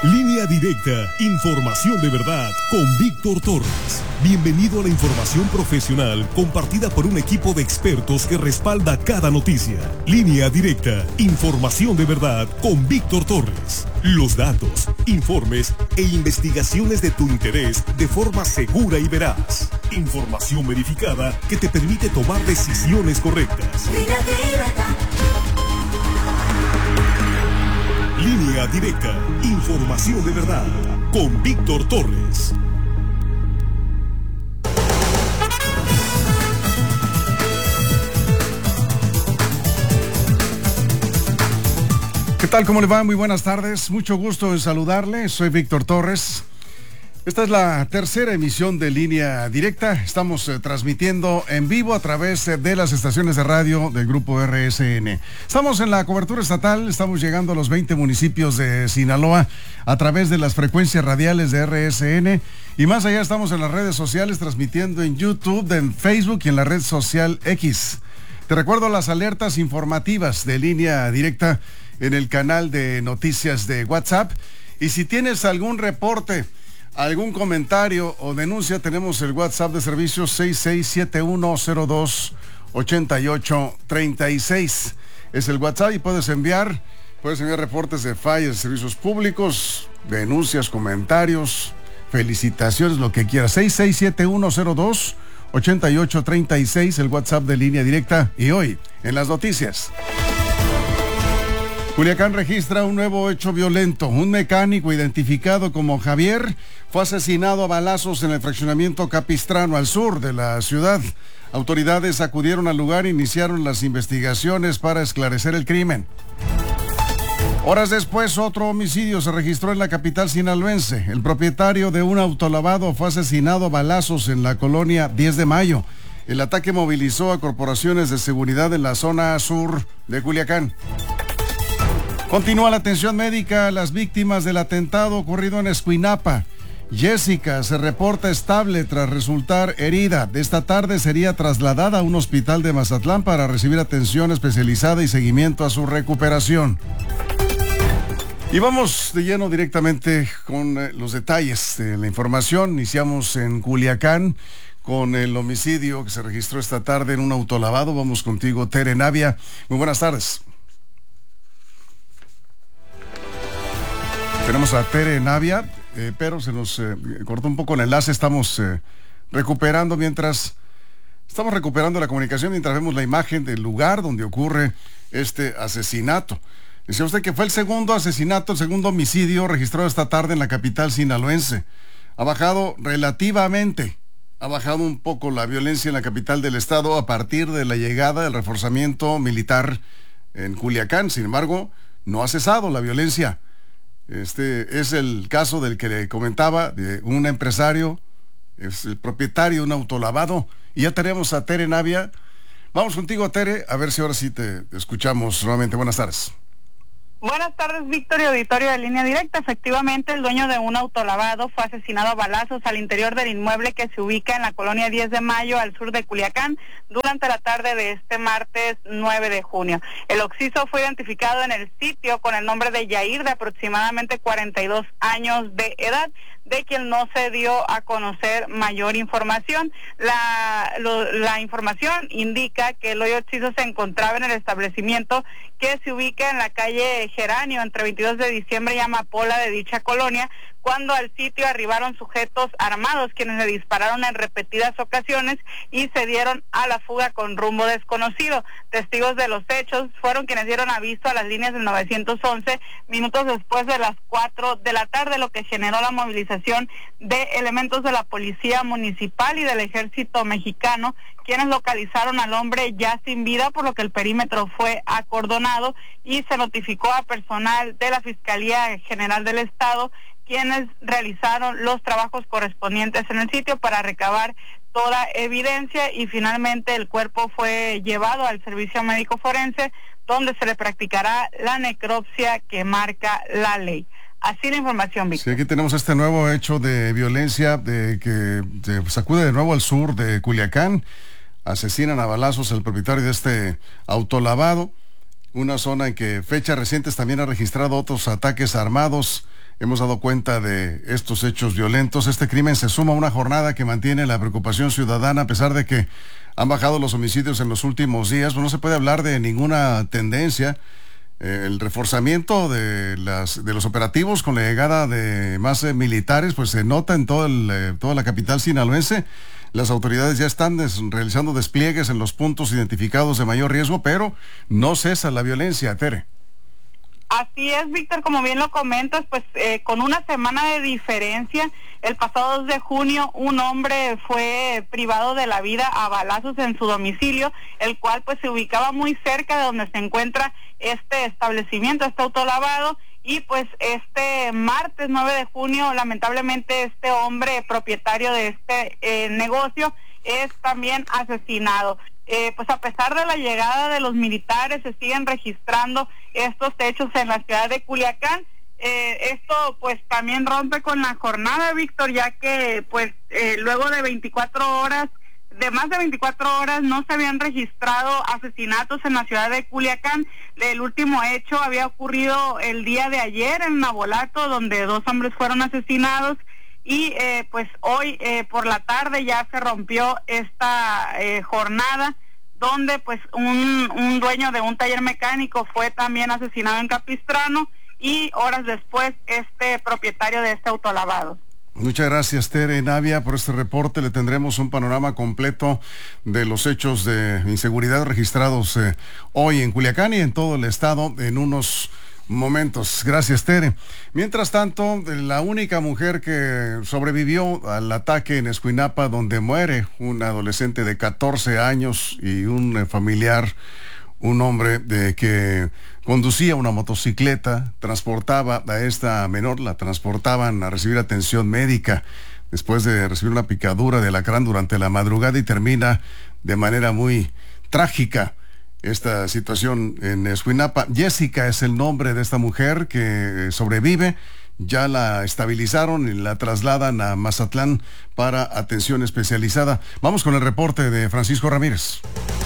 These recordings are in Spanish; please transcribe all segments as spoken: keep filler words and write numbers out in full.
Línea Directa, información de verdad con Víctor Torres. Bienvenido a la información profesional compartida por un equipo de expertos que respalda cada noticia. Línea Directa, información de verdad con Víctor Torres. Los datos, informes e investigaciones de tu interés de forma segura y veraz. Información verificada que te permite tomar decisiones correctas. Línea Directa. Línea Directa, información de verdad, con Víctor Torres. ¿Qué tal? ¿Cómo le va? Muy buenas tardes. Mucho gusto en saludarle. Soy Víctor Torres. Esta es la tercera emisión de Línea Directa. Estamos eh, transmitiendo en vivo a través eh, de las estaciones de radio del Grupo R S N. Estamos en la cobertura estatal, estamos llegando a los veinte municipios de Sinaloa a través de las frecuencias radiales de R S N. Y más allá estamos en las redes sociales transmitiendo en YouTube, en Facebook y en la red social X. Te recuerdo las alertas informativas de Línea Directa en el canal de noticias de WhatsApp. Y si tienes algún reporte, algún comentario o denuncia, tenemos el WhatsApp de servicios seis seis siete uno cero dos ocho ocho tres seis. Es el WhatsApp y puedes enviar, puedes enviar reportes de fallas de servicios públicos, denuncias, comentarios, felicitaciones, lo que quieras. seis seis siete uno cero dos ocho ocho tres seis, el WhatsApp de Línea Directa. Y hoy, en las noticias, Culiacán registra un nuevo hecho violento. Un mecánico identificado como Javier fue asesinado a balazos en el fraccionamiento Capistrano, al sur de la ciudad. Autoridades acudieron al lugar e iniciaron las investigaciones para esclarecer el crimen. Horas después, otro homicidio se registró en la capital sinaloense. El propietario de un autolavado fue asesinado a balazos en la colonia diez de mayo. El ataque movilizó a corporaciones de seguridad en la zona sur de Culiacán. Continúa la atención médica a las víctimas del atentado ocurrido en Escuinapa. Jessica se reporta estable tras resultar herida. De esta tarde sería trasladada a un hospital de Mazatlán para recibir atención especializada y seguimiento a su recuperación. Y vamos de lleno directamente con eh, los detalles de la información. Iniciamos en Culiacán con el homicidio que se registró esta tarde en un autolavado. Vamos contigo, Tere Navia. Muy buenas tardes. Tenemos a Tere Navia, eh, pero se nos eh, cortó un poco el enlace. Estamos eh, recuperando mientras... Estamos recuperando la comunicación mientras vemos la imagen del lugar donde ocurre este asesinato. Decía usted que fue el segundo asesinato, el segundo homicidio registrado esta tarde en la capital sinaloense. Ha bajado relativamente, ha bajado un poco la violencia en la capital del estado a partir de la llegada del reforzamiento militar en Culiacán. Sin embargo, no ha cesado la violencia. Este es el caso del que le comentaba, de un empresario, es el propietario de un autolavado. Y ya tenemos a Tere Navia. Vamos contigo, Tere, a ver si ahora sí te escuchamos nuevamente. Buenas tardes. Buenas tardes, Víctor y auditorio de Línea Directa. Efectivamente, el dueño de un autolavado fue asesinado a balazos al interior del inmueble que se ubica en la colonia diez de mayo, al sur de Culiacán, durante la tarde de este martes nueve de junio. El occiso fue identificado en el sitio con el nombre de Yair, de aproximadamente cuarenta y dos años de edad, de quien no se dio a conocer mayor información. La, lo, la información indica que el hoyo occiso se encontraba en el establecimiento que se ubica en la calle Geranio, entre veintidós de diciembre y Amapola de dicha colonia, cuando al sitio arribaron sujetos armados, quienes le dispararon en repetidas ocasiones y se dieron a la fuga con rumbo desconocido. Testigos de los hechos fueron quienes dieron aviso a las líneas del nueve once minutos después de las cuatro de la tarde, lo que generó la movilización de elementos de la Policía Municipal y del Ejército Mexicano, quienes localizaron al hombre ya sin vida, por lo que el perímetro fue acordonado y se notificó a personal de la Fiscalía General del Estado, quienes realizaron los trabajos correspondientes en el sitio para recabar toda evidencia, y finalmente el cuerpo fue llevado al servicio médico forense, donde se le practicará la necropsia que marca la ley. Así la información, Víctor. Sí, aquí tenemos este nuevo hecho de violencia de que se sacude de nuevo al sur de Culiacán. Asesinan a balazos al propietario de este autolavado, una zona en que fechas recientes también ha registrado otros ataques armados hemos dado cuenta de estos hechos violentos. Este crimen se suma a una jornada que mantiene la preocupación ciudadana, a pesar de que han bajado los homicidios en los últimos días. Pues no se puede hablar de ninguna tendencia. Eh, el reforzamiento de las de los operativos con la llegada de más eh, militares, pues se nota en todo el, eh, toda la capital sinaloense. Las autoridades ya están des, realizando despliegues en los puntos identificados de mayor riesgo, pero no cesa la violencia, Tere. Así es, Víctor, como bien lo comentas, pues eh, con una semana de diferencia, el pasado dos de junio un hombre fue privado de la vida a balazos en su domicilio, el cual pues se ubicaba muy cerca de donde se encuentra este establecimiento, este autolavado, y pues este martes nueve de junio, lamentablemente este hombre propietario de este eh, negocio es también asesinado. Eh, pues a pesar de la llegada de los militares, se siguen registrando estos hechos en la ciudad de Culiacán. Eh, esto pues también rompe con la jornada, Víctor, ya que pues eh, luego de veinticuatro horas, de más de veinticuatro horas, no se habían registrado asesinatos en la ciudad de Culiacán. El último hecho había ocurrido el día de ayer en Navolato, donde dos hombres fueron asesinados. Y eh, pues hoy eh, por la tarde ya se rompió esta eh, jornada, donde pues un, un dueño de un taller mecánico fue también asesinado en Capistrano, y horas después este propietario de este autolavado. Muchas gracias, Tere Navia, por este reporte. Le tendremos un panorama completo de los hechos de inseguridad registrados eh, hoy en Culiacán y en todo el estado en unos momentos. Gracias, Tere. Mientras tanto, la única mujer que sobrevivió al ataque en Escuinapa, donde muere un adolescente de catorce años y un eh, familiar, un hombre de que conducía una motocicleta, transportaba a esta menor, la transportaban a recibir atención médica después de recibir una picadura de alacrán durante la madrugada, y termina de manera muy trágica esta situación en Escuinapa. Jessica es el nombre de esta mujer que sobrevive. Ya la estabilizaron y la trasladan a Mazatlán para atención especializada. Vamos con el reporte de Francisco Ramírez.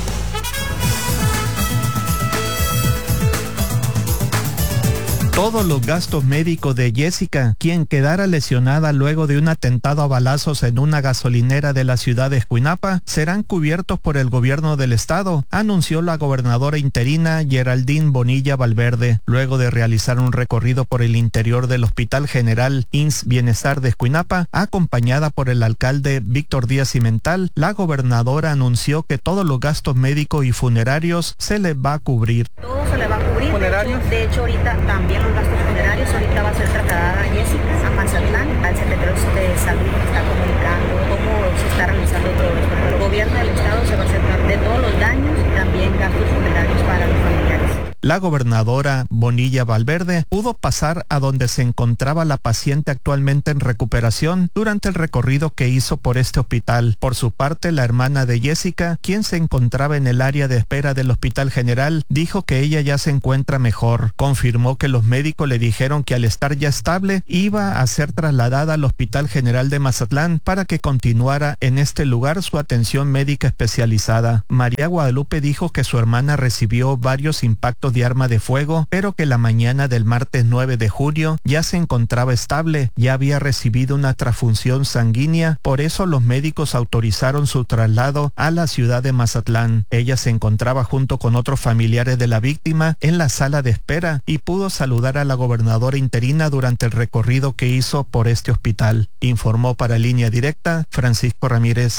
Todos los gastos médicos de Jessica, quien quedara lesionada luego de un atentado a balazos en una gasolinera de la ciudad de Escuinapa, serán cubiertos por el gobierno del estado, anunció la gobernadora interina Geraldine Bonilla Valverde, luego de realizar un recorrido por el interior del Hospital General I M S S Bienestar de Escuinapa, acompañada por el alcalde Víctor Díaz Cimental. La gobernadora anunció que todos los gastos médicos y funerarios se les va a cubrir. Todo se le va a cubrir. ¿Funerarios? De hecho, ahorita también los gastos funerarios, ahorita va a ser trasladada Jessica a Mazatlán, al secretario de Salud que está comunicando cómo se está realizando todo esto. El gobierno del estado se va a hacer cargo de todos los daños y también gastos funerarios para los familiares. La gobernadora Bonilla Valverde pudo pasar a donde se encontraba la paciente actualmente en recuperación durante el recorrido que hizo por este hospital. Por su parte, la hermana de Jessica, quien se encontraba en el área de espera del Hospital General, dijo que ella ya se encuentra mejor. Confirmó que los médicos le dijeron que al estar ya estable, iba a ser trasladada al Hospital General de Mazatlán para que continuara en este lugar su atención médica especializada. María Guadalupe dijo que su hermana recibió varios impactos de arma de fuego, pero que la mañana del martes nueve de junio ya se encontraba estable, ya había recibido una transfusión sanguínea, por eso los médicos autorizaron su traslado a la ciudad de Mazatlán. Ella se encontraba junto con otros familiares de la víctima en la sala de espera y pudo saludar a la gobernadora interina durante el recorrido que hizo por este hospital. Informó para Línea Directa Francisco Ramírez.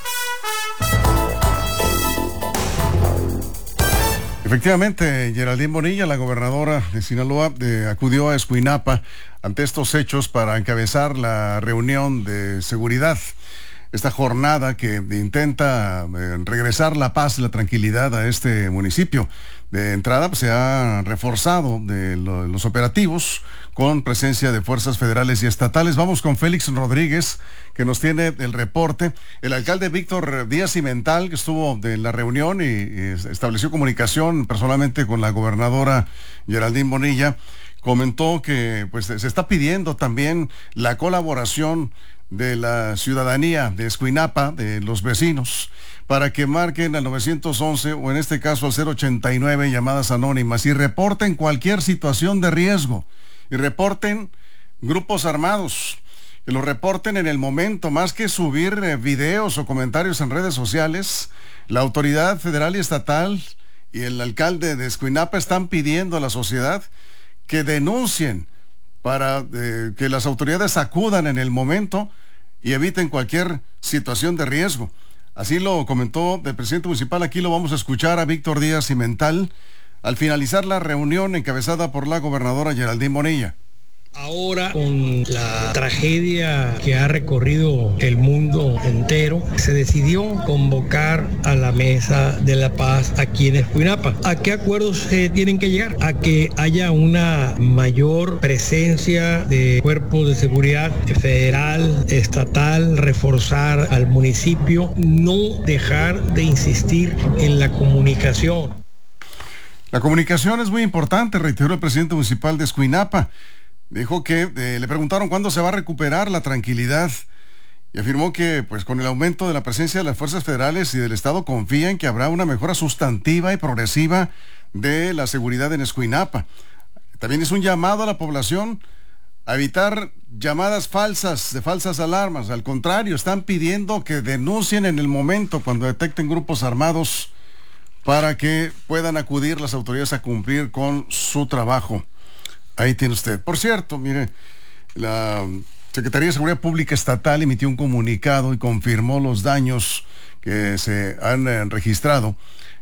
Efectivamente, Geraldine Bonilla, la gobernadora de Sinaloa, de, acudió a Escuinapa ante estos hechos para encabezar la reunión de seguridad. Esta jornada que intenta eh, regresar la paz y la tranquilidad a este municipio. De entrada, pues, se ha reforzado de lo, los operativos con presencia de fuerzas federales y estatales. Vamos con Félix Rodríguez, que nos tiene el reporte. El alcalde Víctor Díaz Cimental, que estuvo en la reunión y, y estableció comunicación personalmente con la gobernadora Geraldine Bonilla, comentó que pues se está pidiendo también la colaboración de la ciudadanía de Escuinapa, de los vecinos, para que marquen al nueve once o en este caso al cero ochenta y nueve llamadas anónimas y reporten cualquier situación de riesgo y reporten grupos armados, que lo reporten en el momento, más que subir eh, videos o comentarios en redes sociales. La autoridad federal y estatal y el alcalde de Escuinapa están pidiendo a la sociedad que denuncien para eh, que las autoridades acudan en el momento y eviten cualquier situación de riesgo. Así lo comentó el presidente municipal. Aquí lo vamos a escuchar a Víctor Díaz Cimental al finalizar la reunión encabezada por la gobernadora Geraldine Bonilla. Ahora, con la tragedia que ha recorrido el mundo entero, se decidió convocar a la Mesa de la Paz aquí en Escuinapa. ¿A qué acuerdos se tienen que llegar? A que haya una mayor presencia de cuerpos de seguridad federal, estatal, reforzar al municipio, no dejar de insistir en la comunicación. La comunicación es muy importante, reiteró el presidente municipal de Escuinapa. Dijo que eh, le preguntaron cuándo se va a recuperar la tranquilidad y afirmó que pues con el aumento de la presencia de las fuerzas federales y del Estado confía en que habrá una mejora sustantiva y progresiva de la seguridad en Escuinapa. También es un llamado a la población a evitar llamadas falsas, de falsas alarmas. Al contrario, están pidiendo que denuncien en el momento cuando detecten grupos armados para que puedan acudir las autoridades a cumplir con su trabajo. Ahí tiene usted. Por cierto, mire, la Secretaría de Seguridad Pública Estatal emitió un comunicado y confirmó los daños que se han eh, registrado.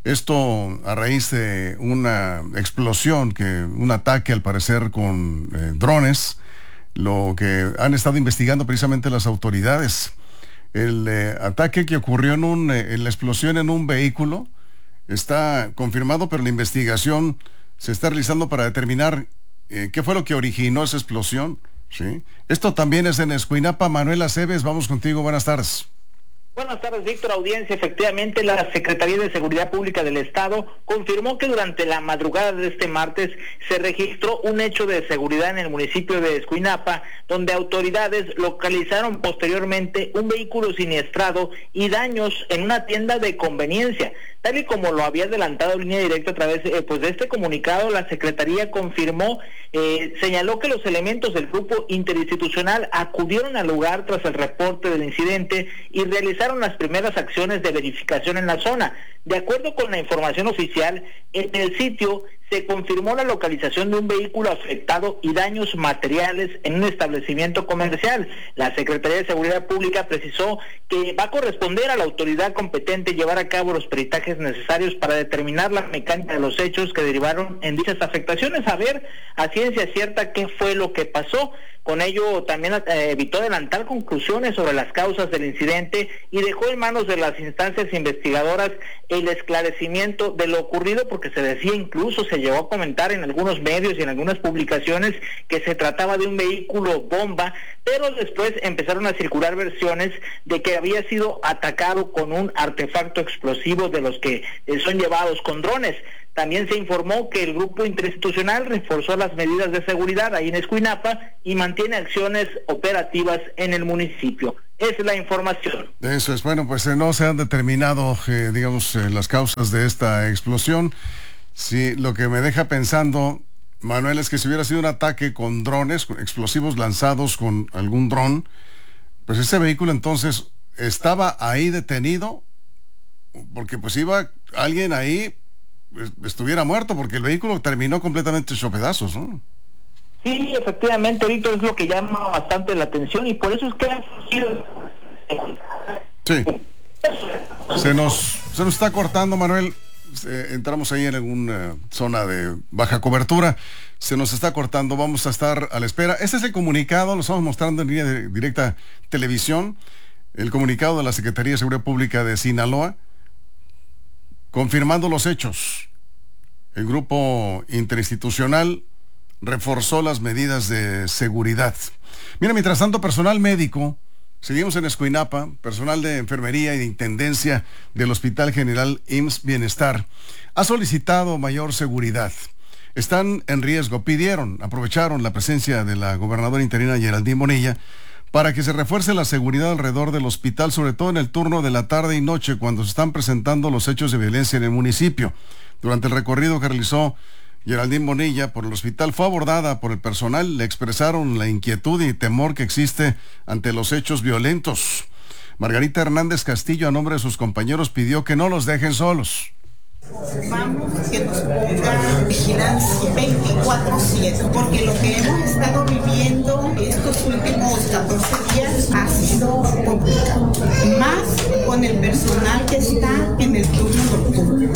Esto a raíz de una explosión, que un ataque al parecer con eh, drones, lo que han estado investigando precisamente las autoridades. El eh, ataque que ocurrió en, un, eh, en la explosión en un vehículo está confirmado, pero la investigación se está realizando para determinar Eh, ¿qué fue lo que originó esa explosión? ¿Sí? Esto también es en Escuinapa. Manuel Aceves, vamos contigo, buenas tardes. Buenas tardes, Víctor, audiencia. Efectivamente, la Secretaría de Seguridad Pública del Estado confirmó que durante la madrugada de este martes se registró un hecho de seguridad en el municipio de Escuinapa, donde autoridades localizaron posteriormente un vehículo siniestrado y daños en una tienda de conveniencia. Tal y como lo había adelantado Línea Directa a través eh, pues de este comunicado, la Secretaría confirmó, eh, señaló que los elementos del grupo interinstitucional acudieron al lugar tras el reporte del incidente y realizaron las primeras acciones de verificación en la zona. De acuerdo con la información oficial, en el sitio se confirmó la localización de un vehículo afectado y daños materiales en un establecimiento comercial. La Secretaría de Seguridad Pública precisó que va a corresponder a la autoridad competente llevar a cabo los peritajes necesarios para determinar la mecánica de los hechos que derivaron en dichas afectaciones, a ver a ciencia cierta qué fue lo que pasó. Con ello también eh, evitó adelantar conclusiones sobre las causas del incidente y dejó en manos de las instancias investigadoras el esclarecimiento de lo ocurrido, porque se decía, incluso se llegó a comentar en algunos medios y en algunas publicaciones que se trataba de un vehículo bomba, pero después empezaron a circular versiones de que había sido atacado con un artefacto explosivo de los que eh, son llevados con drones. También se informó que el grupo interinstitucional reforzó las medidas de seguridad ahí en Escuinapa y mantiene acciones operativas en el municipio. Esa es la información. Eso es, bueno, pues eh, no se han determinado, eh, digamos, eh, las causas de esta explosión. Sí, lo que me deja pensando, Manuel, es que si hubiera sido un ataque con drones, con explosivos lanzados con algún dron, pues ese vehículo entonces estaba ahí detenido, porque pues iba alguien ahí, estuviera muerto, porque el vehículo terminó completamente hecho pedazos, ¿no? Sí, efectivamente, Víctor, es lo que llama bastante la atención y por eso es que ha surgido... Sí. Se nos, se nos está cortando, Manuel. Eh, entramos ahí en alguna zona de baja cobertura. Se nos está cortando, vamos a estar a la espera. Este es el comunicado, lo estamos mostrando en línea de, directa televisión. El comunicado de la Secretaría de Seguridad Pública de Sinaloa, confirmando los hechos. El grupo interinstitucional reforzó las medidas de seguridad. Mira, mientras tanto, personal médico, seguimos en Escuinapa, personal de enfermería y de intendencia del Hospital General I M S S Bienestar, ha solicitado mayor seguridad. Están en riesgo, pidieron, aprovecharon la presencia de la gobernadora interina Geraldine Bonilla para que se refuerce la seguridad alrededor del hospital, sobre todo en el turno de la tarde y noche, cuando se están presentando los hechos de violencia en el municipio. Durante el recorrido que realizó Geraldine Bonilla por el hospital fue abordada por el personal. Le expresaron la inquietud y temor que existe ante los hechos violentos. Margarita Hernández Castillo, a nombre de sus compañeros, pidió que no los dejen solos. Vamos, que nos ponga vigilancia veinticuatro siete, porque lo que hemos estado viviendo estos últimos catorce días ha sido complicado, más con el personal que está en el turno nocturno.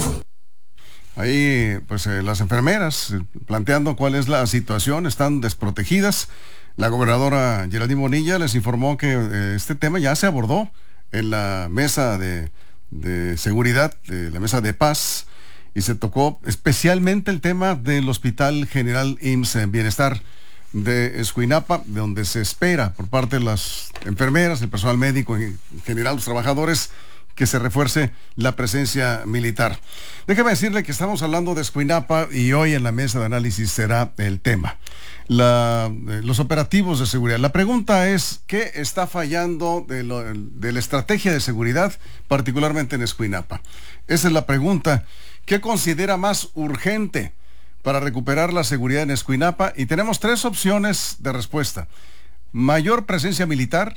Ahí, pues eh, las enfermeras eh, planteando cuál es la situación, están desprotegidas. La gobernadora Geraldine Bonilla les informó que eh, este tema ya se abordó en la mesa de, de seguridad, de la mesa de paz, y se tocó especialmente el tema del Hospital General I M S S Bienestar de Escuinapa, donde se espera por parte de las enfermeras, el personal médico en general, los trabajadores, que se refuerce la presencia militar. Déjeme decirle que estamos hablando de Escuinapa y hoy en la mesa de análisis será el tema. La, eh, los operativos de seguridad. La pregunta es, ¿qué está fallando de, lo, de la estrategia de seguridad, particularmente en Escuinapa? Esa es la pregunta. ¿Qué considera más urgente para recuperar la seguridad en Escuinapa? Y tenemos tres opciones de respuesta. Mayor presencia militar,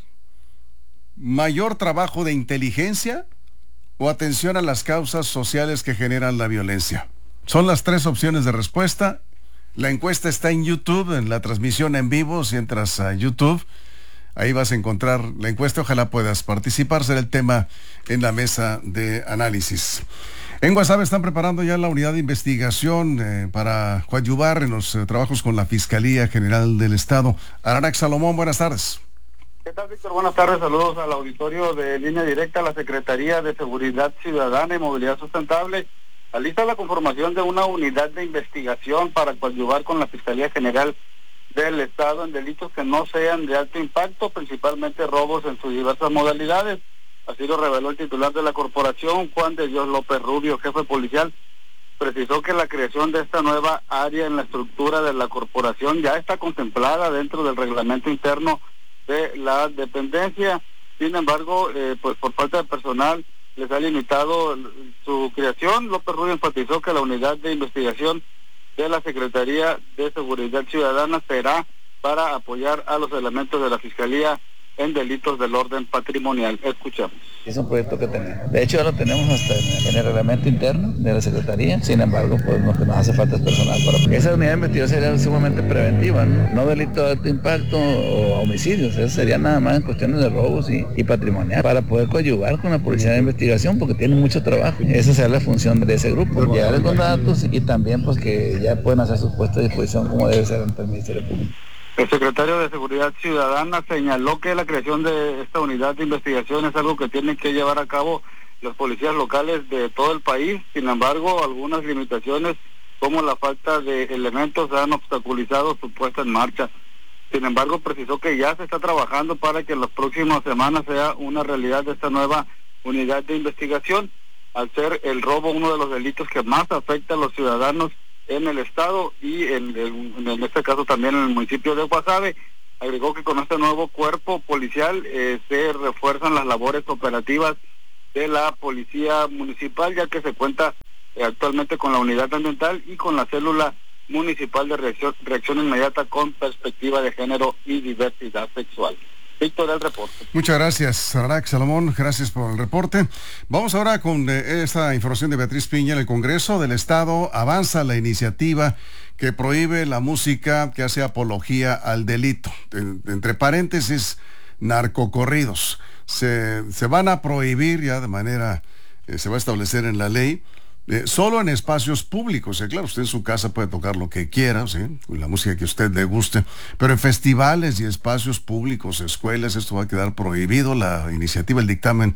mayor trabajo de inteligencia o atención a las causas sociales que generan la violencia. Son las tres opciones de respuesta. La encuesta está en YouTube, en la transmisión en vivo. Si entras a YouTube, ahí vas a encontrar la encuesta. Ojalá puedas participar, será el tema en la mesa de análisis. En Guasave están preparando ya la unidad de investigación eh, para coadyuvar en los eh, trabajos con la Fiscalía General del Estado. Ararax Salomón, buenas tardes. ¿Qué tal, Víctor? Buenas tardes, saludos al auditorio de Línea Directa. La Secretaría de Seguridad Ciudadana y Movilidad Sustentable alista la conformación de una unidad de investigación para coadyuvar con la Fiscalía General del Estado en delitos que no sean de alto impacto, principalmente robos en sus diversas modalidades. Así lo reveló el titular de la corporación, Juan de Dios López Rubio, jefe policial. Precisó que la creación de esta nueva área en la estructura de la corporación ya está contemplada dentro del reglamento interno de la dependencia. Sin embargo, eh, pues por falta de personal les ha limitado su creación. López Rubio enfatizó que la unidad de investigación de la Secretaría de Seguridad Ciudadana será para apoyar a los elementos de la Fiscalía en delitos del orden patrimonial. Escuchamos. Es un proyecto que tenemos. De hecho, ya lo tenemos hasta en el reglamento interno de la Secretaría. Sin embargo, pues lo que nos hace falta es personal para... Esa unidad de investigación sería sumamente preventiva, ¿no? No delito de alto impacto o homicidios. Eso sería nada más en cuestiones de robos y, y patrimonial, para poder coadyuvar con la policía de investigación, porque tiene mucho trabajo. Esa será la función de ese grupo, llegar con datos y también pues que ya pueden hacer sus puestos de disposición como debe ser ante el Ministerio Público. El secretario de Seguridad Ciudadana señaló que la creación de esta unidad de investigación es algo que tienen que llevar a cabo los policías locales de todo el país. Sin embargo, algunas limitaciones como la falta de elementos han obstaculizado su puesta en marcha. Sin embargo, precisó que ya se está trabajando para que en las próximas semanas sea una realidad de esta nueva unidad de investigación, al ser el robo uno de los delitos que más afecta a los ciudadanos en el estado y en, en, en este caso también en el municipio de Guasave. Agregó que con este nuevo cuerpo policial eh, se refuerzan las labores operativas de la policía municipal, ya que se cuenta eh, actualmente con la unidad ambiental y con la célula municipal de reacción, reacción inmediata con perspectiva de género y diversidad sexual. Víctor, el reporte. Muchas gracias, Ararax Salomón, gracias por el reporte. Vamos ahora con eh, esta información de Beatriz Piña. En el Congreso del Estado avanza la iniciativa que prohíbe la música que hace apología al delito. En, entre paréntesis, narcocorridos. Se, se van a prohibir ya de manera, eh, se va a establecer en la ley, Eh, solo en espacios públicos. Eh, claro, usted en su casa puede tocar lo que quiera, ¿sí? La música que a usted le guste, pero en festivales y espacios públicos, escuelas, esto va a quedar prohibido. La iniciativa, el dictamen,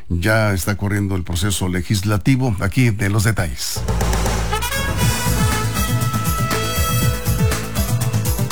ya está corriendo el proceso legislativo. Aquí de los detalles.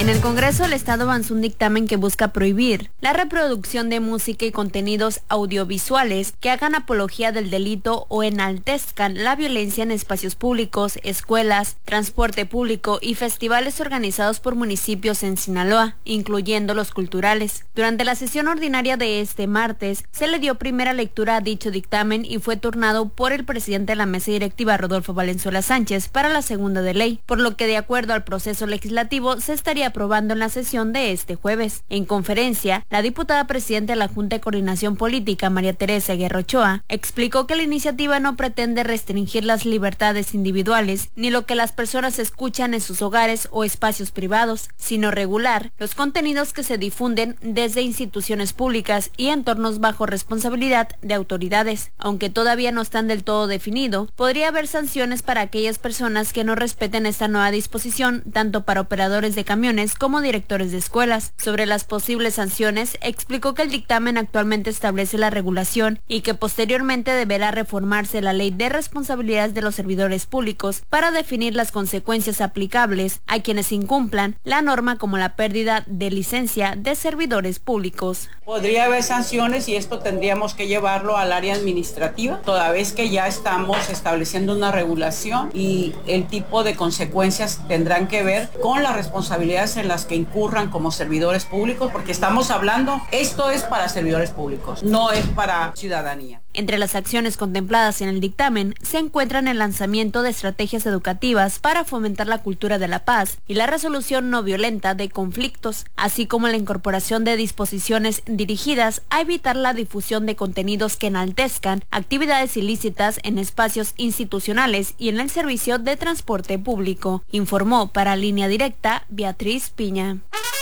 En el Congreso del Estado avanzó un dictamen que busca prohibir la reproducción de música y contenidos audiovisuales que hagan apología del delito o enaltezcan la violencia en espacios públicos, escuelas, transporte público y festivales organizados por municipios en Sinaloa, incluyendo los culturales. Durante la sesión ordinaria de este martes, se le dio primera lectura a dicho dictamen y fue turnado por el presidente de la mesa directiva, Rodolfo Valenzuela Sánchez, para la segunda de ley, por lo que de acuerdo al proceso legislativo se estaría aprobando en la sesión de este jueves. En conferencia, la diputada presidenta de la Junta de Coordinación Política, María Teresa Guerra Ochoa, explicó que la iniciativa no pretende restringir las libertades individuales ni lo que las personas escuchan en sus hogares o espacios privados, sino regular los contenidos que se difunden desde instituciones públicas y entornos bajo responsabilidad de autoridades. Aunque todavía no están del todo definido, podría haber sanciones para aquellas personas que no respeten esta nueva disposición, tanto para operadores de camiones como directores de escuelas. Sobre las posibles sanciones, explicó que el dictamen actualmente establece la regulación y que posteriormente deberá reformarse la ley de responsabilidades de los servidores públicos para definir las consecuencias aplicables a quienes incumplan la norma, como la pérdida de licencia de servidores públicos. Podría haber sanciones y esto tendríamos que llevarlo al área administrativa, toda vez que ya estamos estableciendo una regulación y el tipo de consecuencias tendrán que ver con las responsabilidades en las que incurran como servidores públicos, porque estamos hablando, esto es para servidores públicos, no es para ciudadanía. Entre las acciones contempladas en el dictamen se encuentran el lanzamiento de estrategias educativas para fomentar la cultura de la paz y la resolución no violenta de conflictos, así como la incorporación de disposiciones dirigidas a evitar la difusión de contenidos que enaltezcan actividades ilícitas en espacios institucionales y en el servicio de transporte público, informó para Línea Directa Beatriz Piña.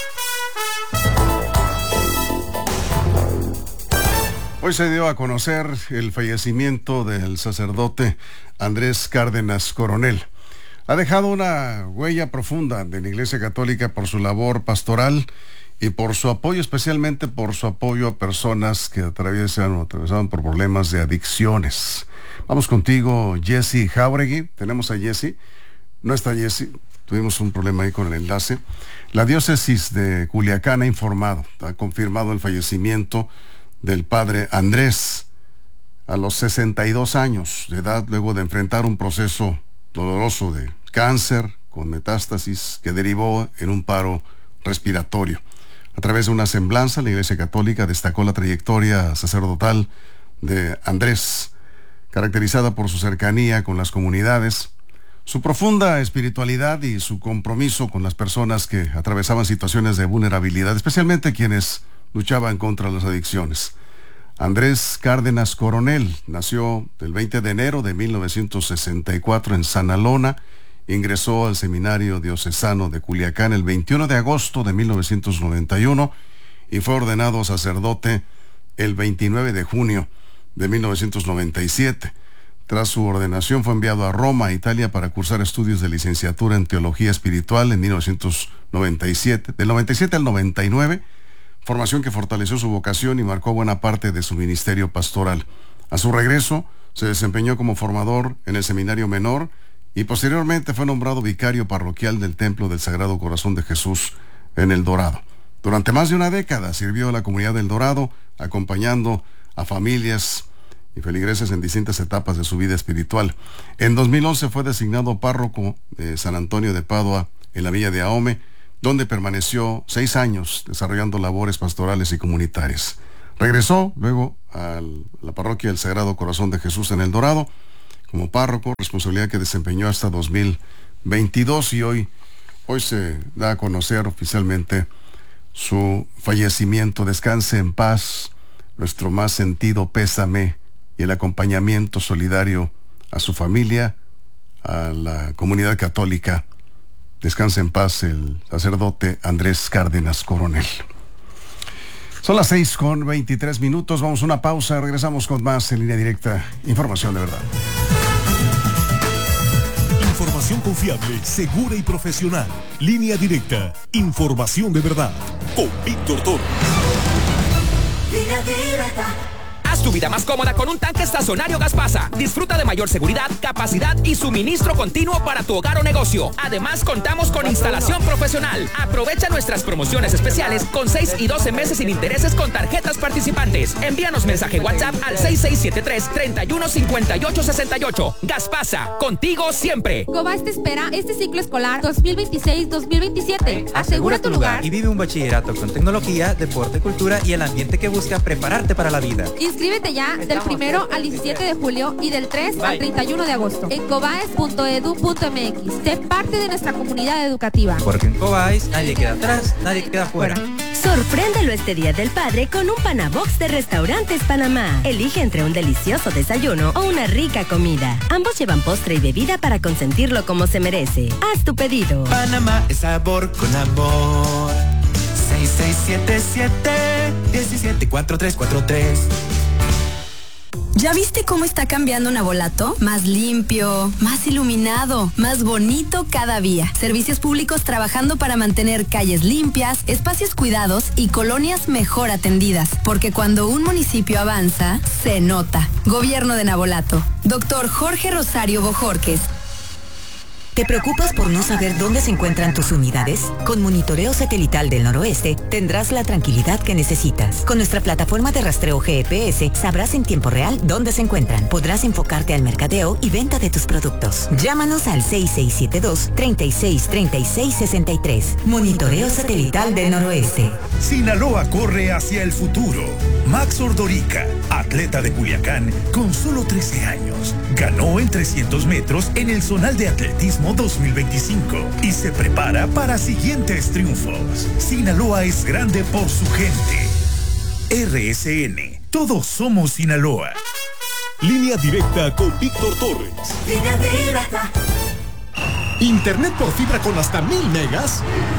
Hoy se dio a conocer el fallecimiento del sacerdote Andrés Cárdenas Coronel. Ha dejado una huella profunda de la Iglesia Católica por su labor pastoral y por su apoyo, especialmente por su apoyo a personas que atraviesan o atravesaban por problemas de adicciones. Vamos contigo, Jessy Jauregui. Tenemos a Jessy. No está Jessy. Tuvimos un problema ahí con el enlace. La diócesis de Culiacán ha informado, ha confirmado el fallecimiento del padre Andrés a los sesenta y dos años de edad, luego de enfrentar un proceso doloroso de cáncer con metástasis que derivó en un paro respiratorio. A través de una semblanza, la Iglesia Católica destacó la trayectoria sacerdotal de Andrés, caracterizada por su cercanía con las comunidades, su profunda espiritualidad y su compromiso con las personas que atravesaban situaciones de vulnerabilidad, especialmente quienes luchaban contra las adicciones. Andrés Cárdenas Coronel nació el veinte de enero de mil novecientos sesenta y cuatro en Sanalona, ingresó al Seminario Diocesano de Culiacán el veintiuno de agosto de mil novecientos noventa y uno y fue ordenado sacerdote el veintinueve de junio de mil novecientos noventa y siete. Tras su ordenación fue enviado a Roma, Italia, para cursar estudios de licenciatura en Teología Espiritual en mil novecientos noventa y siete. Del noventa y siete al noventa y nueve, formación que fortaleció su vocación y marcó buena parte de su ministerio pastoral. A su regreso, se desempeñó como formador en el Seminario Menor y posteriormente fue nombrado vicario parroquial del Templo del Sagrado Corazón de Jesús en El Dorado. Durante más de una década sirvió a la comunidad del Dorado, acompañando a familias y feligreses en distintas etapas de su vida espiritual. En dos mil once fue designado párroco de San Antonio de Padua, en la villa de Ahome, donde permaneció seis años desarrollando labores pastorales y comunitarias. Regresó luego a la parroquia del Sagrado Corazón de Jesús en El Dorado como párroco, responsabilidad que desempeñó hasta dos mil veintidós, y hoy, hoy se da a conocer oficialmente su fallecimiento. Descanse en paz, nuestro más sentido pésame y el acompañamiento solidario a su familia, a la comunidad católica. Descanse en paz el sacerdote Andrés Cárdenas Coronel. Son las seis con veintitrés minutos, vamos a una pausa, regresamos con más en Línea Directa, información de verdad. Información confiable, segura y profesional. Línea Directa, información de verdad, con Víctor Torres. Línea Directa. tu vida más cómoda con un tanque estacionario Gaspasa. Disfruta de mayor seguridad, capacidad y suministro continuo para tu hogar o negocio. Además, contamos con instalación profesional. Aprovecha nuestras promociones especiales con seis y doce meses sin intereses con tarjetas participantes. Envíanos mensaje WhatsApp al seis seis siete tres, tres uno cinco ocho seis ocho. Gaspasa, contigo siempre. Cobas te espera este ciclo escolar dos mil veintiséis dos mil veintisiete. Asegura tu lugar y vive un bachillerato con tecnología, deporte, cultura y el ambiente que busca prepararte para la vida. Inscríbete ya del primero al diecisiete de julio y del tres al treinta y uno de agosto en cobaes punto edu punto mx. Sé parte de nuestra comunidad educativa. Porque en Cobaes nadie queda atrás, nadie queda fuera. Sorpréndelo este Día del Padre con un Panabox de Restaurantes Panamá. Elige entre un delicioso desayuno o una rica comida. Ambos llevan postre y bebida para consentirlo como se merece. Haz tu pedido. Panamá es sabor con amor. seis seis siete siete, uno siete cuatro tres cuatro tres. ¿Ya viste cómo está cambiando Navolato? Más limpio, más iluminado, más bonito cada día. Servicios públicos trabajando para mantener calles limpias, espacios cuidados y colonias mejor atendidas. Porque cuando un municipio avanza, se nota. Gobierno de Navolato. Doctor Jorge Rosario Bojorques. ¿Te preocupas por no saber dónde se encuentran tus unidades? Con Monitoreo Satelital del Noroeste tendrás la tranquilidad que necesitas. Con nuestra plataforma de rastreo G P S sabrás en tiempo real dónde se encuentran. Podrás enfocarte al mercadeo y venta de tus productos. Llámanos al seis seis siete dos, tres seis tres seis seis tres. Monitoreo Satelital del Noroeste. Sinaloa corre hacia el futuro. Max Ordorica, atleta de Culiacán con solo trece años, ganó en trescientos metros en el Zonal de Atletismo dos mil veinticinco y se prepara para siguientes triunfos. Sinaloa es grande por su gente. R S N, todos somos Sinaloa. Línea directa con Víctor Torres. Línea directa. Internet por fibra con hasta mil megas.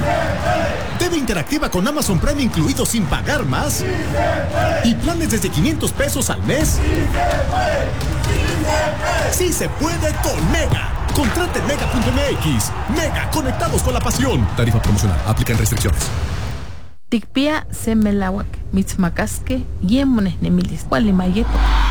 T V interactiva con Amazon Prime incluido sin pagar más. Y planes desde quinientos pesos al mes. Sí se puede con Mega. Contrate en mega punto m x. Mega, conectados con la pasión. Tarifa promocional, aplican restricciones. Tikpia semelawak, mitzmakaske, yemones nemilis, gualimayeto.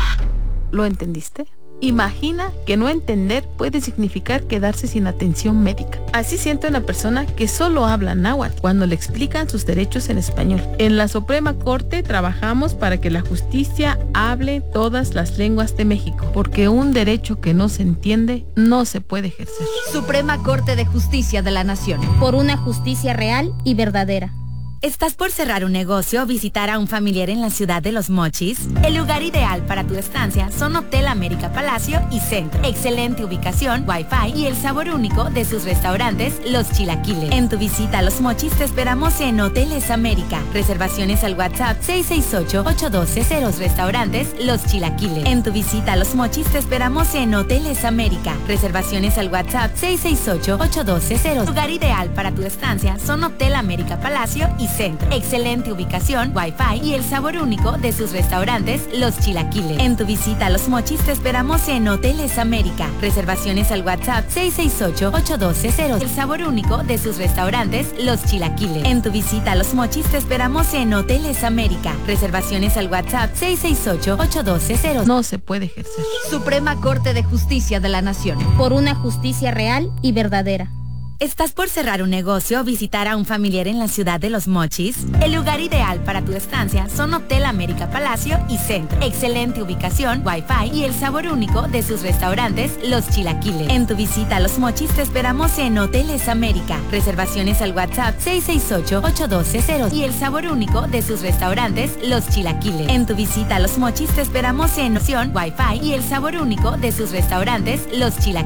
¿Lo entendiste? Imagina que no entender puede significar quedarse sin atención médica. Así siente una persona que solo habla náhuatl cuando le explican sus derechos en español. En la Suprema Corte trabajamos para que la justicia hable todas las lenguas de México, porque un derecho que no se entiende no se puede ejercer. Suprema Corte de Justicia de la Nación. Por una justicia real y verdadera. ¿Estás por cerrar un negocio o visitar a un familiar en la ciudad de Los Mochis? El lugar ideal para tu estancia son Hotel América Palacio y Centro. Excelente ubicación, wifi y el sabor único de sus restaurantes, Los Chilaquiles. En tu visita a Los Mochis te esperamos en Hoteles América. Reservaciones al WhatsApp seis seis ocho, ocho uno dos cero. Restaurantes Los Chilaquiles. En tu visita a Los Mochis te esperamos en Hoteles América. Reservaciones al WhatsApp seis seis ocho, ocho uno dos cero. Lugar ideal para tu estancia son Hotel América Palacio y Centro. Excelente ubicación, wifi y el sabor único de sus restaurantes, Los Chilaquiles. En tu visita a Los Mochis te esperamos en Hoteles América. Reservaciones al WhatsApp seis seis ocho, ocho uno dos cero. El sabor único de sus restaurantes, Los Chilaquiles. En tu visita a Los Mochis te esperamos en Hoteles América. Reservaciones al WhatsApp seis seis ocho, ocho uno dos cero. No se puede ejercer. Suprema Corte de Justicia de la Nación. Por una justicia real y verdadera. ¿Estás por cerrar un negocio o visitar a un familiar en la ciudad de Los Mochis? El lugar ideal para tu estancia son Hotel América Palacio y Centro. Excelente ubicación, wifi y el sabor único de sus restaurantes, Los Chilaquiles. En tu visita a Los Mochis te esperamos en Hoteles América. Reservaciones al WhatsApp seis seis ocho, ocho uno dos cero. Y el sabor único de sus restaurantes, Los Chilaquiles. En tu visita a Los Mochis te esperamos en opción, wifi y el sabor único de sus restaurantes, Los Chilaquiles.